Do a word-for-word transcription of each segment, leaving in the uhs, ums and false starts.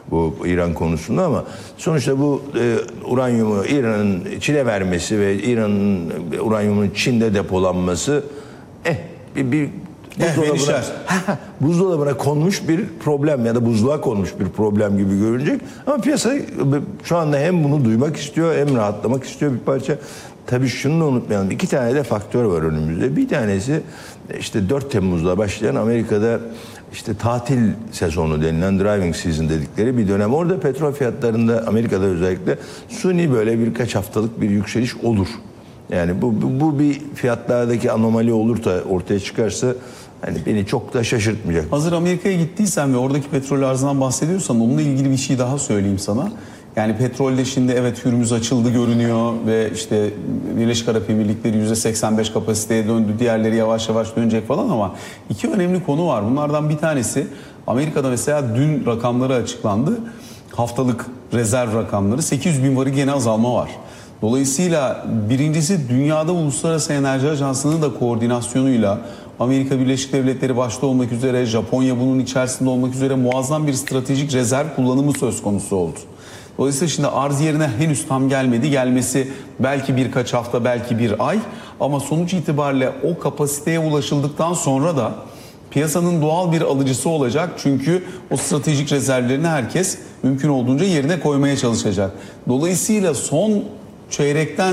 bu İran konusunda, ama sonuçta bu e, uranyumu İran'ın Çin'e vermesi ve İran'ın uranyumunun Çin'de depolanması eh bir, bir buzdolabına, buzdolabına konmuş bir problem ya da buzluğa konmuş bir problem gibi görünecek. Ama piyasa şu anda hem bunu duymak istiyor hem rahatlamak istiyor bir parça. Tabii şunu da unutmayalım. İki tane de faktör var önümüzde. Bir tanesi işte dört Temmuz'da başlayan Amerika'da işte tatil sezonu denilen driving season dedikleri bir dönem. Orada petrol fiyatlarında Amerika'da özellikle suni böyle birkaç haftalık bir yükseliş olur. Yani bu, bu, bu bir fiyatlardaki anomali olur da ortaya çıkarsa hani beni çok da şaşırtmayacak. Hazır Amerika'ya gittiysen ve oradaki petrol arzından bahsediyorsan onunla ilgili bir şey daha söyleyeyim sana. Yani petrolde şimdi evet Hürmüz açıldı görünüyor ve işte Birleşik Arap Emirlikleri yüzde seksen beş kapasiteye döndü, diğerleri yavaş yavaş dönecek falan, ama iki önemli konu var. Bunlardan bir tanesi, Amerika'da mesela dün rakamları açıklandı. Haftalık rezerv rakamları, sekiz yüz bin varil gene azalma var. Dolayısıyla birincisi, dünyada Uluslararası Enerji Ajansı'nın da koordinasyonuyla Amerika Birleşik Devletleri başta olmak üzere, Japonya bunun içerisinde olmak üzere muazzam bir stratejik rezerv kullanımı söz konusu oldu. Dolayısıyla şimdi arz yerine henüz tam gelmedi. Gelmesi belki birkaç hafta, belki bir ay. Ama sonuç itibariyle o kapasiteye ulaşıldıktan sonra da piyasanın doğal bir alıcısı olacak. Çünkü o stratejik rezervlerini herkes mümkün olduğunca yerine koymaya çalışacak. Dolayısıyla son çeyrekten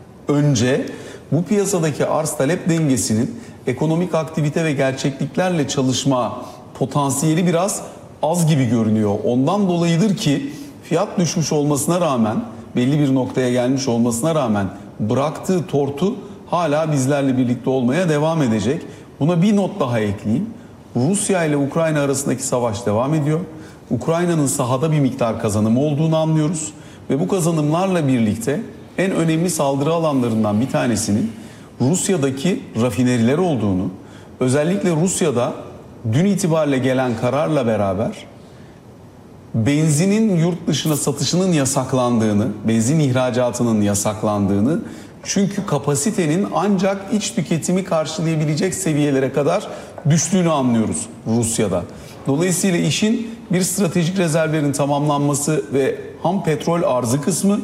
önce bu piyasadaki arz talep dengesinin ekonomik aktivite ve gerçekliklerle çalışma potansiyeli biraz az gibi görünüyor. Ondan dolayıdır ki fiyat düşmüş olmasına rağmen, belli bir noktaya gelmiş olmasına rağmen bıraktığı tortu hala bizlerle birlikte olmaya devam edecek. Buna bir not daha ekleyeyim. Rusya ile Ukrayna arasındaki savaş devam ediyor. Ukrayna'nın sahada bir miktar kazanımı olduğunu anlıyoruz. Ve bu kazanımlarla birlikte en önemli saldırı alanlarından bir tanesinin Rusya'daki rafineriler olduğunu, özellikle Rusya'da dün itibariyle gelen kararla beraber benzinin yurt dışına satışının yasaklandığını, benzin ihracatının yasaklandığını, çünkü kapasitenin ancak iç tüketimi karşılayabilecek seviyelere kadar düştüğünü anlıyoruz Rusya'da. Dolayısıyla işin bir stratejik rezervlerin tamamlanması ve ham petrol arzı kısmı,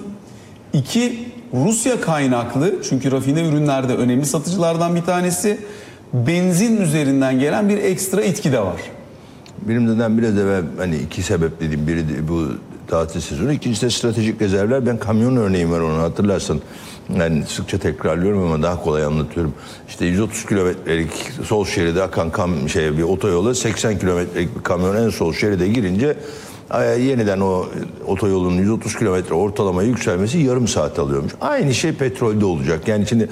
iki Rusya kaynaklı, çünkü rafine ürünlerde önemli satıcılardan bir tanesi, benzin üzerinden gelen bir ekstra etki de var. Benim neden biraz evvel hani iki sebep dediğim, biri de bu tatil sezonu, ikincisi de stratejik rezervler. Ben kamyon örneğim var, onu hatırlarsan. Yani sıkça tekrarlıyorum ama daha kolay anlatıyorum. İşte yüz otuz kilometrelik sol şeride akan kam şey bir otoyola seksen kilometrelik bir kamyon en sol şeride girince yeniden o otoyolun yüz otuz kilometre ortalama yükselmesi yarım saat alıyormuş. Aynı şey petrolde olacak. Yani şimdi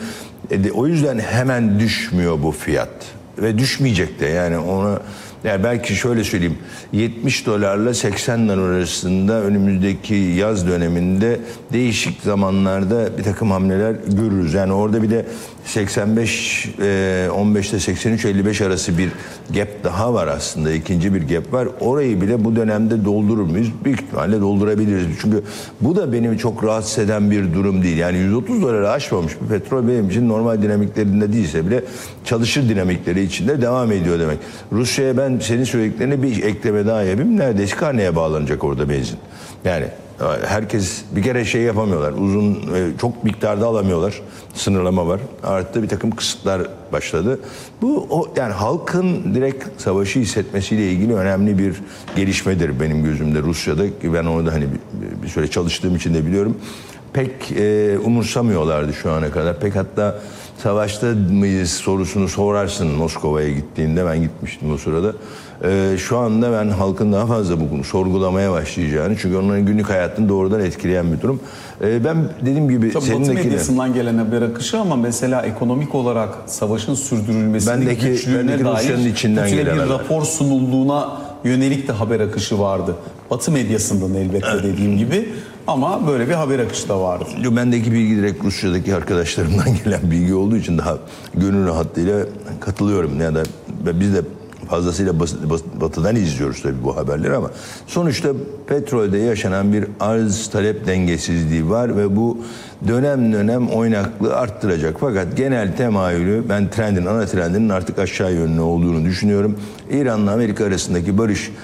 o yüzden hemen düşmüyor bu fiyat ve düşmeyecek de, yani ona. Yani belki şöyle söyleyeyim, yetmiş dolarla seksen dolar arasında önümüzdeki yaz döneminde değişik zamanlarda bir takım hamleler görürüz. Yani orada bir de seksen beş on beşte seksen üç elli beş arası bir gap daha var aslında. İkinci bir gap var. Orayı bile bu dönemde doldurur muyuz? Büyük ihtimalle doldurabiliriz. Çünkü bu da beni çok rahatsız eden bir durum değil. Yani yüz otuz doları aşmamış bir petrol benim için normal dinamiklerinde değilse bile çalışır dinamikleri içinde devam ediyor demek. Rusya'ya ben senin söylediklerine bir ekleme daha yapayım. Neredeyse karneye bağlanacak orada benzin. Yani herkes bir kere şey yapamıyorlar. Uzun, çok miktarda alamıyorlar. Sınırlama var. Artı bir takım kısıtlar başladı. Bu o, yani halkın direkt savaşı hissetmesiyle ilgili önemli bir gelişmedir benim gözümde Rusya'da. Ben orada hani bir, bir süre çalıştığım için de biliyorum. Pek e, umursamıyorlardı şu ana kadar. Pek hatta savaşta mıyız sorusunu sorarsın Moskova'ya gittiğinde, ben gitmiştim o sırada. Ee, şu anda ben halkın daha fazla bunu sorgulamaya başlayacağını, çünkü onların günlük hayatını doğrudan etkileyen bir durum. Ee, ben dediğim gibi tabii seninle Batı medyasından gelen haber akışı, ama mesela ekonomik olarak savaşın sürdürülmesinin bendeki, güçlüğüne dair içinden bir gelen rapor sunulduğuna yönelik de haber akışı vardı. Batı medyasından elbette, evet, dediğim gibi, ama böyle bir haber akışı da vardı. Bendeki bilgi direkt Rusya'daki arkadaşlarımdan gelen bilgi olduğu için daha gönül rahatlığıyla katılıyorum. Ya da biz de fazlasıyla batıdan izliyoruz tabii bu haberleri, ama sonuçta petrolde yaşanan bir arz talep dengesizliği var ve bu dönem dönem oynaklığı arttıracak. Fakat genel temayülü, ben trendin, ana trendinin artık aşağı yönlü olduğunu düşünüyorum. İran'la Amerika arasındaki barış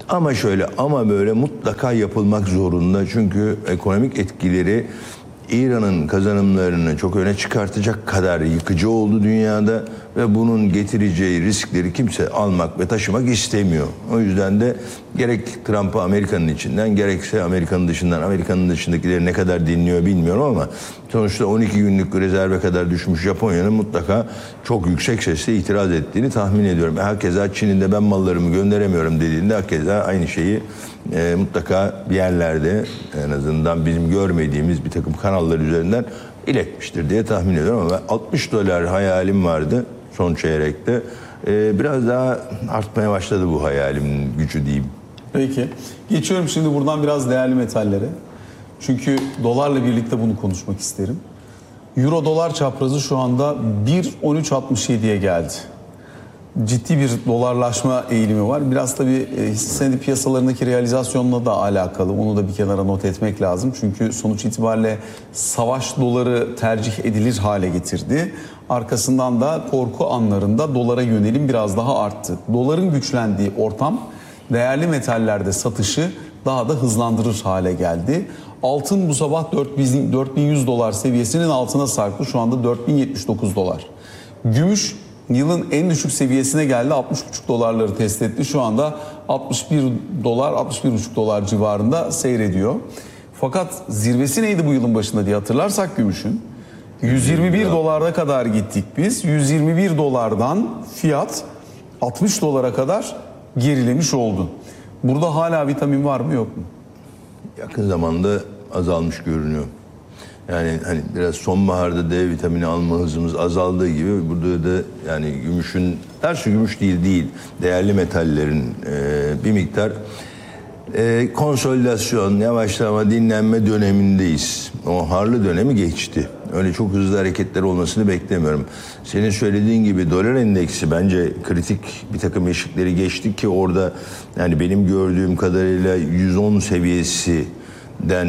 Ama şöyle ama böyle mutlaka yapılmak zorunda. Çünkü ekonomik etkileri İran'ın kazanımlarını çok öne çıkartacak kadar yıkıcı oldu dünyada ve bunun getireceği riskleri kimse almak ve taşımak istemiyor. O yüzden de gerek Trump'ı Amerika'nın içinden gerekse Amerika'nın dışından, Amerika'nın dışındakileri ne kadar dinliyor bilmiyorum ama sonuçta on iki günlük rezerve kadar düşmüş Japonya'nın mutlaka çok yüksek sesle itiraz ettiğini tahmin ediyorum. Herkese Çin'in de ben mallarımı gönderemiyorum dediğinde herkese aynı şeyi e, mutlaka bir yerlerde en azından bizim görmediğimiz bir takım kanallar üzerinden iletmiştir diye tahmin ediyorum ama altmış dolar hayalim vardı son çeyrekte. Ee, biraz daha artmaya başladı bu hayalimin gücü diyeyim. Peki. Geçiyorum şimdi buradan biraz değerli metallere. Çünkü dolarla birlikte bunu konuşmak isterim. Euro dolar çaprazı şu anda bir on üç altmış yediye geldi. Ciddi bir dolarlaşma eğilimi var. Biraz tabii hisse senedi piyasalarındaki realizasyonla da alakalı. Onu da bir kenara not etmek lazım. Çünkü sonuç itibariyle savaş doları tercih edilir hale getirdi. Arkasından da korku anlarında dolara yönelim biraz daha arttı. Doların güçlendiği ortam değerli metallerde satışı daha da hızlandırır hale geldi. Altın bu sabah dört bin yüz dolar seviyesinin altına sarktı. Şu anda dört bin yetmiş dokuz dolar. Gümüş yılın en düşük seviyesine geldi. altmış buçuk dolarları test etti. Şu anda altmış bir dolar, altmış bir buçuk dolar civarında seyrediyor. Fakat zirvesi neydi bu yılın başında diye hatırlarsak gümüşün yüz yirmi bir dolara kadar gittik biz. yüz yirmi bir dolardan fiyat altmış dolara kadar gerilemiş oldu. Burada hala vitamin var mı yok mu? Yakın zamanda azalmış görünüyor. Yani hani biraz sonbaharda D vitamini alma hızımız azaldığı gibi burada da yani gümüşün, her şey gümüş değil değil, değerli metallerin e, bir miktar e, konsolidasyon, yavaşlama, dinlenme dönemindeyiz. O harlı dönemi geçti. Öyle çok hızlı hareketler olmasını beklemiyorum. Senin söylediğin gibi dolar endeksi bence kritik bir takım eşikleri geçti ki orada yani benim gördüğüm kadarıyla yüz on seviyesi den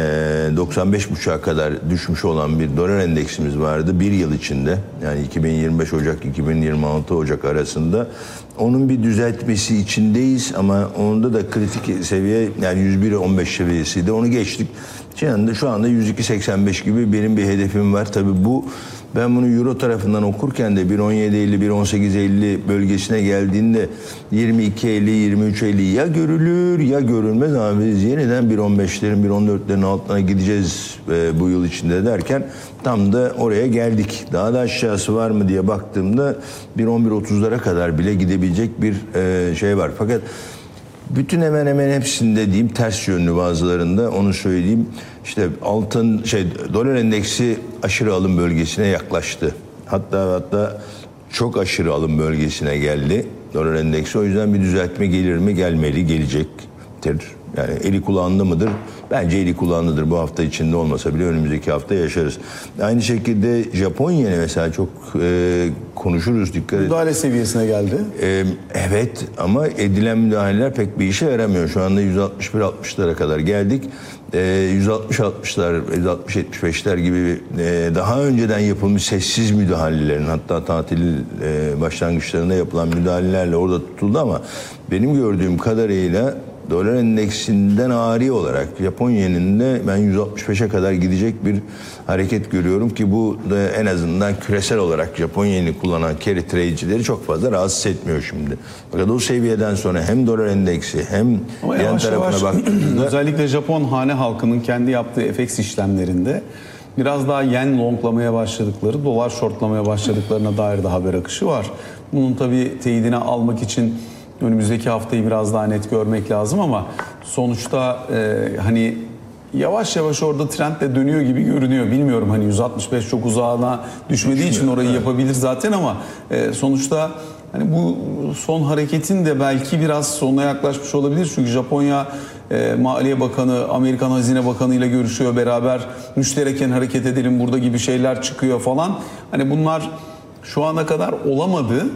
doksan beş buçuğa kadar düşmüş olan bir dolar endeksimiz vardı bir yıl içinde. Yani iki bin yirmi beş Ocak iki bin yirmi altı Ocak arasında. Onun bir düzeltmesi içindeyiz ama onda da kritik seviye yani yüz bir on beş seviyesiydi. Onu geçtik. Şimdi şu anda yüz iki seksen beş gibi benim bir hedefim var. Tabii bu ben bunu euro tarafından okurken de bir on yedi elli bir on sekiz elli bölgesine geldiğinde yirmi iki elli yirmi üç elli ya görülür ya görülmez ama biz yeniden bir on beşlerin bir on dörtlerin altına gideceğiz e, bu yıl içinde derken tam da oraya geldik. Daha da aşağısı var mı diye baktığımda bir on bir otuzlara kadar bile gidebilecek bir e, şey var. Fakat bütün hemen hemen hepsinde diyeyim ters yönlü bazılarında onu söyleyeyim. İşte altın şey dolar endeksi aşırı alım bölgesine yaklaştı. Hatta hatta çok aşırı alım bölgesine geldi dolar endeksi. O yüzden bir düzeltme gelir mi? Gelmeli, gelecektir. Yani eli kulağında mıdır? Bence eli kulağındadır. Bu hafta içinde olmasa bile önümüzdeki hafta yaşarız. Aynı şekilde Japonya mesela çok e, konuşuruz, dikkat et. Müdahale seviyesine geldi. E, evet ama edilen müdahaleler pek bir işe yaramıyor. Şu anda yüz altmış bir altmışlara kadar geldik. E, yüz altmış altmışlar, yüz altmış yetmiş beşler gibi e, daha önceden yapılmış sessiz müdahalelerin hatta tatil e, başlangıçlarında yapılan müdahalelerle orada tutuldu ama benim gördüğüm kadarıyla dolar endeksinden ari olarak Japonya'nın da ben yüz altmış beşe kadar gidecek bir hareket görüyorum ki bu da en azından küresel olarak Japonya'yı kullanan carry trade'cileri çok fazla rahatsız etmiyor şimdi. Fakat o seviyeden sonra hem dolar endeksi hem ama yan yavaş tarafına yavaş, baktığımızda özellikle Japon hane halkının kendi yaptığı F X işlemlerinde biraz daha yen longlamaya başladıkları, dolar shortlamaya başladıklarına dair de haber akışı var. Bunun tabii teyidini almak için önümüzdeki haftayı biraz daha net görmek lazım ama sonuçta e, hani yavaş yavaş orada trend de dönüyor gibi görünüyor. Bilmiyorum hani yüz altmış beş çok uzağına düşmediği için orayı yapabilir zaten ama e, sonuçta hani bu son hareketin de belki biraz sonuna yaklaşmış olabilir. Çünkü Japonya e, Maliye Bakanı, Amerikan Hazine Bakanı ile görüşüyor, beraber müştereken hareket edelim burada gibi şeyler çıkıyor falan. Hani bunlar şu ana kadar olamadı.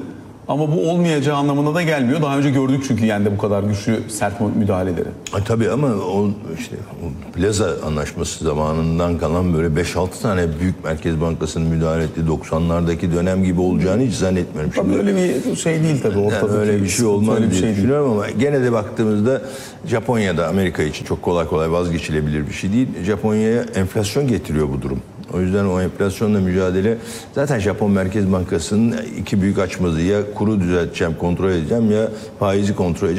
Ama bu olmayacağı anlamına da gelmiyor. Daha önce gördük çünkü yani de bu kadar güçlü sert müdahaleleri. E, tabii ama o işte o Plaza Anlaşması zamanından kalan böyle beş altı tane büyük Merkez Bankası'nın müdahale ettiği doksanlardaki dönem gibi olacağını hiç zannetmiyorum. Tabii Şimdi, öyle bir şey değil tabii. yani öyle bir şey olmaz öyle bir diye şey değil. düşünüyorum ama gene de baktığımızda Japonya'da Amerika için çok kolay kolay vazgeçilebilir bir şey değil. Japonya'ya enflasyon getiriyor bu durum. O yüzden o enflasyonla mücadele zaten Japon Merkez Bankası'nın iki büyük açmazı ya kuru düzelteceğim, kontrol edeceğim ya faizi kontrol edeceğim.